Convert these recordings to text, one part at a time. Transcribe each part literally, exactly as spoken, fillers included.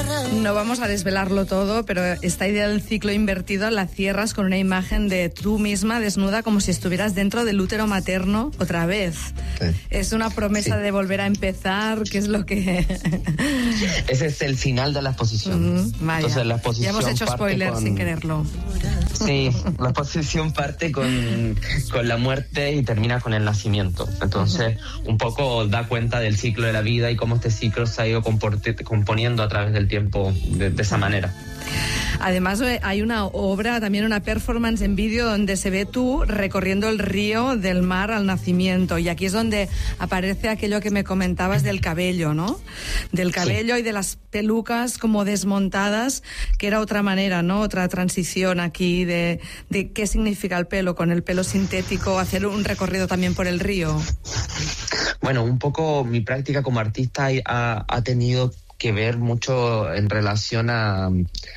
No vamos a desvelarlo todo, pero esta idea del ciclo invertido la cierras con una imagen de tú misma desnuda como si estuvieras dentro del útero materno otra vez. Sí. Es una promesa sí. de volver a empezar, ¿qué es lo que...? Ese es el final de la exposición. Mm, vaya. Entonces, la exposición ya hemos hecho spoilers con... sin quererlo. Sí, la exposición parte con, con la muerte y termina con el nacimiento. Entonces, uh-huh. un poco da cuenta del ciclo de la vida y cómo este ciclo se ha ido comporte, componiendo a través del tiempo de, de esa manera. Además, hay una obra, también una performance en vídeo donde se ve tú recorriendo el río del mar al nacimiento. Y aquí es donde aparece aquello que me comentabas del cabello, ¿no? Del cabello sí. y de las pelucas como desmontadas, que era otra manera, ¿no? Otra transición aquí de, de qué significa el pelo, con el pelo sintético, hacer un recorrido también por el río. Bueno, un poco mi práctica como artista ha, ha tenido que ver mucho en relación a...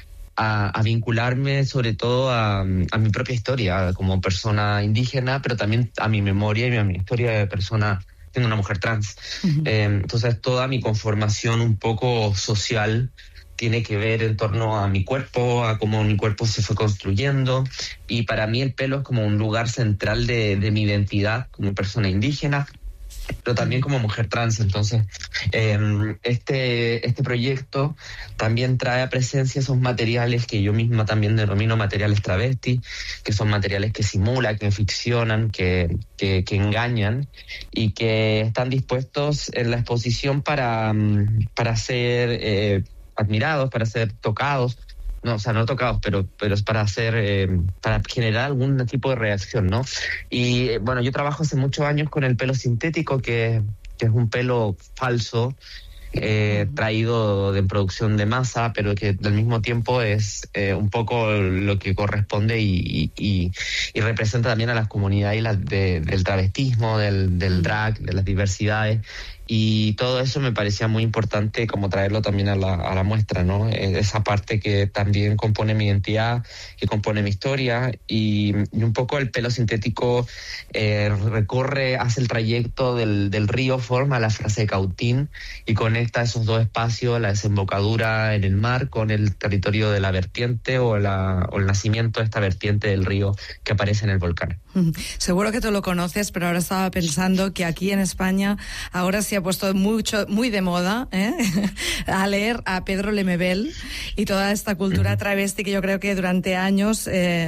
A, a vincularme sobre todo a, a mi propia historia como persona indígena, pero también a mi memoria y a mi historia de persona, siendo una mujer trans. Uh-huh. Eh, entonces toda mi conformación un poco social tiene que ver en torno a mi cuerpo, a cómo mi cuerpo se fue construyendo, y para mí el pelo es como un lugar central de, de mi identidad como persona indígena, pero también como mujer trans. Entonces eh, este, este proyecto también trae a presencia esos materiales que yo misma también denomino materiales travesti, que son materiales que simulan, que ficcionan, que, que, que engañan y que están dispuestos en la exposición para, para ser eh, admirados, para ser tocados. No, o sea, no tocados, pero, pero es para hacer, eh, para generar algún tipo de reacción, ¿no? Y, eh, bueno, yo trabajo hace muchos años con el pelo sintético, que, que es un pelo falso, eh, traído de producción de masa, pero que al mismo tiempo es eh, un poco lo que corresponde y, y, y representa también a las comunidades la, de, del travestismo, del, del drag, de las diversidades. Y todo eso me parecía muy importante como traerlo también a la, a la muestra, ¿no? Esa parte que también compone mi identidad, que compone mi historia, y, y un poco el pelo sintético eh, recorre, hace el trayecto del, del río, forma la frase de Cautín y conecta esos dos espacios, la desembocadura en el mar con el territorio de la vertiente o, la, o el nacimiento de esta vertiente del río que aparece en el volcán. Seguro que tú lo conoces, pero ahora estaba pensando que aquí en España ahora se ha puesto mucho, muy de moda, ¿eh? a leer a Pedro Lemebel y toda esta cultura travesti que yo creo que durante años eh,